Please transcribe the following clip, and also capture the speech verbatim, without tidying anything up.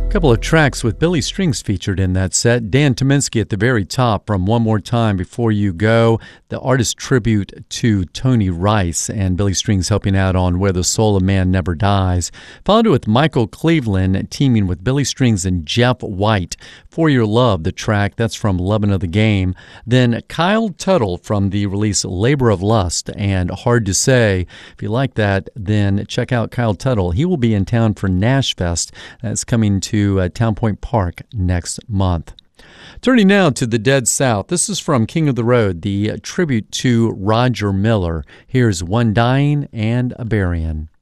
A couple of tracks with Billy Strings featured in that set. Dan Tyminski at the very top from One More Time Before You Go, the artist tribute to Tony Rice, and Billy Strings helping out on Where the Soul of Man Never Dies. Followed with Michael Cleveland teaming with Billy Strings and Jeff White. For Your Love, the track, that's from Lovin' of the Game. Then Kyle Tuttle from the release Labor of Lust and Hard to Say. If you like that, then check out Kyle Tuttle. He will be in town for Nashfest. That's coming to uh, Town Point Park next month. Turning now to the Dead South. This is from King of the Road, the tribute to Roger Miller. Here's One Dying and a Burying.